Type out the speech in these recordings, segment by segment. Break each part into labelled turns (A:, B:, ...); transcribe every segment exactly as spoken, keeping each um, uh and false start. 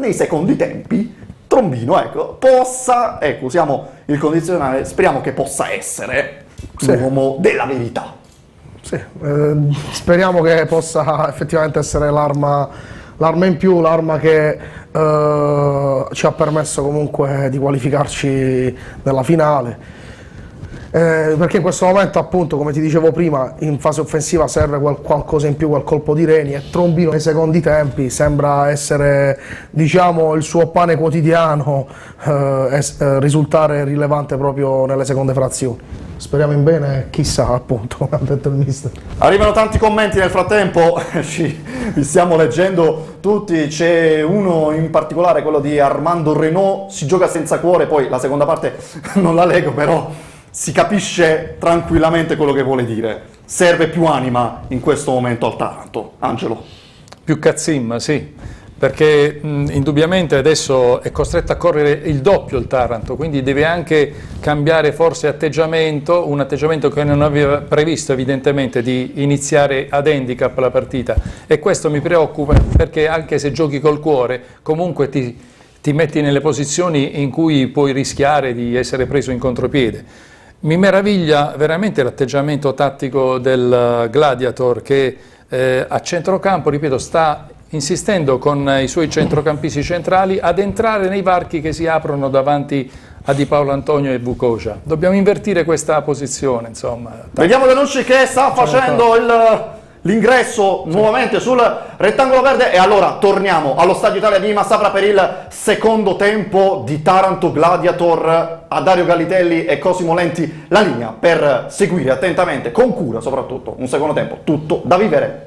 A: nei secondi tempi Trombino, ecco, possa, ecco, usiamo il condizionale, speriamo che possa essere
B: sì.
A: l'uomo della verità.
B: Sì, eh, speriamo che possa effettivamente essere l'arma l'arma in più, l'arma che eh, ci ha permesso comunque di qualificarci nella finale. Eh, perché in questo momento, appunto, come ti dicevo prima, in fase offensiva serve qual qualcosa in più, quel colpo di reni, e Trombino nei secondi tempi sembra essere, diciamo, il suo pane quotidiano, eh, es eh, risultare rilevante proprio nelle seconde frazioni. Speriamo in bene, chissà, appunto, come ha detto il mister.
A: Arrivano tanti commenti nel frattempo, ci, li stiamo leggendo tutti, c'è uno in particolare, quello di Armando Renault, si gioca senza cuore, poi la seconda parte non la leggo, però si capisce tranquillamente quello che vuole dire. Serve più anima in questo momento al Taranto. Angelo.
C: Più cazzimma, sì, perché mh, indubbiamente adesso è costretto a correre il doppio il Taranto, quindi deve anche cambiare forse atteggiamento, un atteggiamento che non aveva previsto evidentemente di iniziare ad handicap la partita, e questo mi preoccupa perché anche se giochi col cuore comunque ti, ti metti nelle posizioni in cui puoi rischiare di essere preso in contropiede. Mi meraviglia veramente l'atteggiamento tattico del Gladiator che eh, a centrocampo, ripeto, sta insistendo con i suoi centrocampisti centrali ad entrare nei varchi che si aprono davanti a Di Paolo Antonio e Vukosa. Dobbiamo invertire questa posizione, insomma.
A: Vediamo Denucci che sta facendo l'ingresso nuovamente sul rettangolo verde, e allora torniamo allo Stadio Italia di Massafra per il secondo tempo di Taranto Gladiator. A Dario Gallitelli e Cosimo Lenti la linea per seguire attentamente, con cura soprattutto, un secondo tempo tutto da vivere.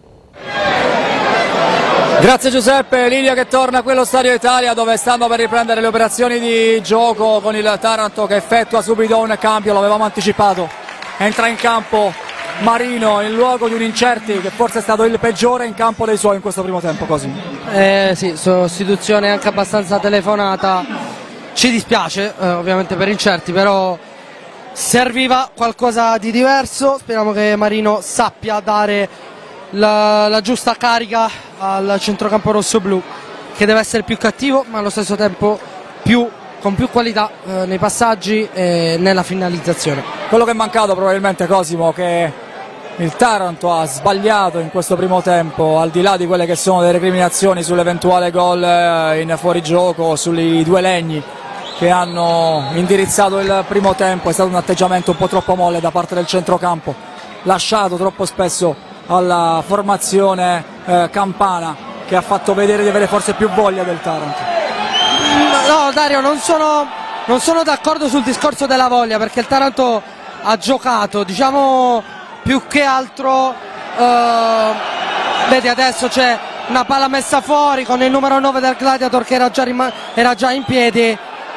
D: Grazie Giuseppe, linea che torna qui allo Stadio Italia, dove stanno per riprendere le operazioni di gioco con il Taranto che effettua subito un cambio, l'avevamo anticipato. Entra in campo Marino in luogo di un Incerti che forse è stato il peggiore in campo dei suoi in questo primo tempo. Così.
E: Eh sì, sostituzione anche abbastanza telefonata. Ci dispiace eh, ovviamente per Incerti, però serviva qualcosa di diverso. Speriamo che Marino sappia dare la, la giusta carica al centrocampo rosso-blu, che deve essere più cattivo ma allo stesso tempo più, con più qualità eh, nei passaggi e nella finalizzazione.
D: Quello che è mancato probabilmente, Cosimo, che il Taranto ha sbagliato in questo primo tempo, al di là di quelle che sono le recriminazioni sull'eventuale gol in fuorigioco, sui due legni che hanno indirizzato il primo tempo, è stato un atteggiamento un po' troppo molle da parte del centrocampo, lasciato troppo spesso alla formazione eh, campana, che ha fatto vedere di avere forse più voglia del Taranto.
E: No Dario, non sono, non sono d'accordo sul discorso della voglia, perché il Taranto ha giocato, diciamo, più che altro, eh, vedi adesso c'è una palla messa fuori con il numero nove del Gladiator che era già, era già in piedi.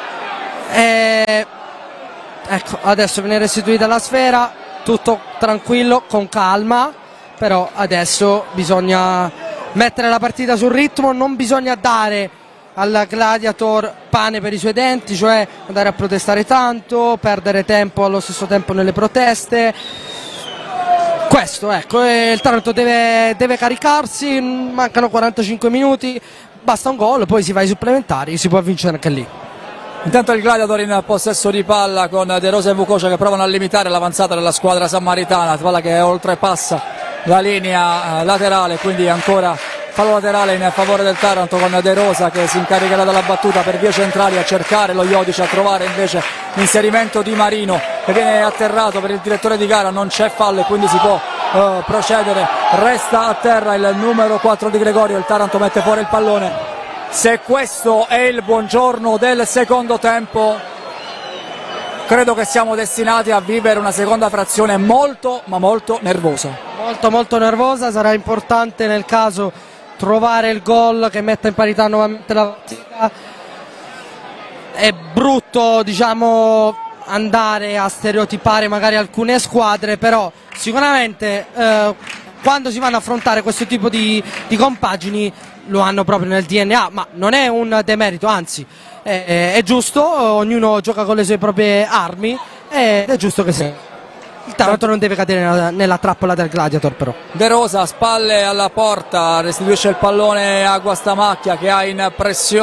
E: E ecco, adesso viene restituita la sfera, tutto tranquillo, con calma, però adesso bisogna mettere la partita sul ritmo, non bisogna dare al Gladiator pane per i suoi denti, cioè andare a protestare tanto, perdere tempo allo stesso tempo nelle proteste. Questo, ecco, e il Taranto deve, deve caricarsi, mancano quarantacinque minuti, basta un gol, poi si va ai supplementari, si può vincere anche lì.
D: Intanto il Gladiator in possesso di palla con De Rosa e Vukosa che provano a limitare l'avanzata della squadra sammaritana, palla che oltrepassa la linea laterale, quindi ancora fallo laterale in favore del Taranto con De Rosa che si incaricherà dalla battuta per vie centrali a cercare lo Iodic, a trovare invece l'inserimento di Marino che viene atterrato per il direttore di gara, non c'è fallo e quindi si può uh, procedere, resta a terra il numero quattro di Gregorio, il Taranto mette fuori il pallone. Se questo è il buongiorno del secondo tempo, credo che siamo destinati a vivere una seconda frazione molto ma molto nervosa.
E: Molto molto nervosa, sarà importante nel caso trovare il gol che metta in parità nuovamente la partita. È brutto, diciamo, andare a stereotipare magari alcune squadre, però sicuramente eh, quando si vanno a affrontare questo tipo di, di compagini lo hanno proprio nel D N A, ma non è un demerito, anzi è, è giusto, ognuno gioca con le sue proprie armi ed è giusto che sia. Il Taranto non deve cadere nella, nella trappola del Gladiator però.
D: De Rosa, spalle alla porta, restituisce il pallone a Guastamacchia che ha in pressione